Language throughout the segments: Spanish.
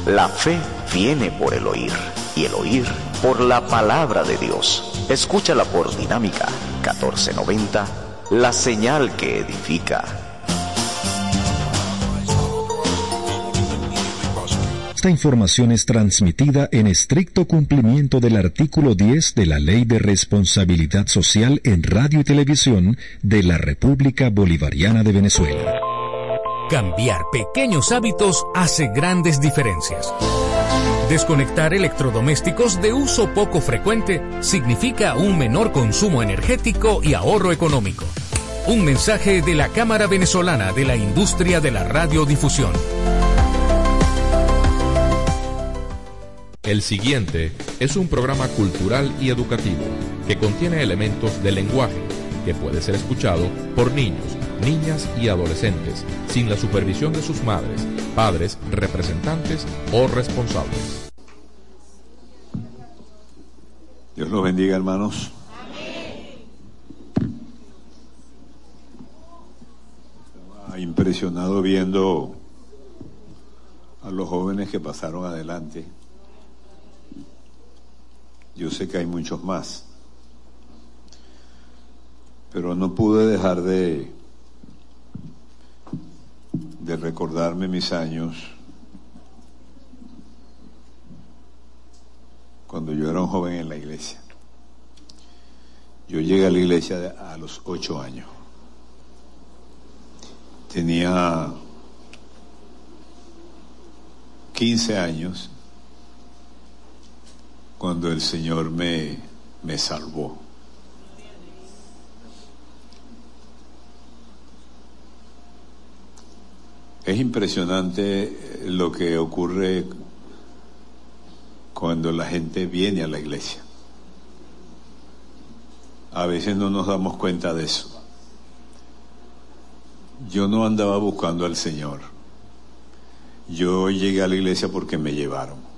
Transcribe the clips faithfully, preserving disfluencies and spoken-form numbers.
La fe viene por el oír, y el oír por la palabra de Dios. Escúchala por Dinámica catorce noventa, la señal que edifica. Esta información es transmitida en estricto cumplimiento del artículo diez de la Ley de Responsabilidad Social en Radio y Televisión de la República Bolivariana de Venezuela. Cambiar pequeños hábitos hace grandes diferencias. Desconectar electrodomésticos de uso poco frecuente significa un menor consumo energético y ahorro económico. Un mensaje de la Cámara Venezolana de la Industria de la Radiodifusión. El siguiente es un programa cultural y educativo que contiene elementos de lenguaje que puede ser escuchado por niños, niñas y adolescentes sin la supervisión de sus madres, padres, representantes o responsables. Dios los bendiga, hermanos. Estaba impresionado viendo a los jóvenes que pasaron adelante. Yo sé que hay muchos más, pero no pude dejar de, de recordarme mis años cuando yo era un joven en la iglesia. Yo llegué a la iglesia a los ocho años. Tenía quince años cuando el Señor me, me salvó. Es impresionante lo que ocurre cuando la gente viene a la iglesia. A veces no nos damos cuenta de eso. Yo no andaba buscando al Señor. Yo llegué a la iglesia porque me llevaron.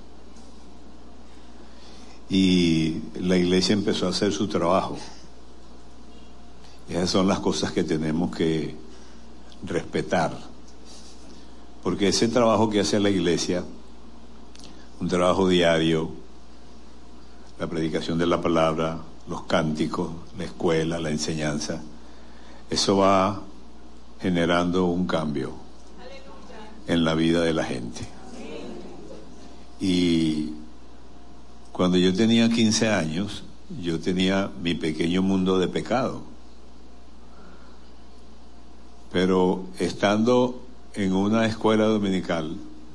Y la iglesia empezó a hacer su trabajo. Esas son las cosas que tenemos que respetar. Porque ese trabajo que hace la iglesia, un trabajo diario, la predicación de la palabra, los cánticos, la escuela, la enseñanza, eso va generando un cambio en la vida de la gente. Y cuando yo tenía quince años, yo tenía mi pequeño mundo de pecado. Pero estando en una escuela dominical,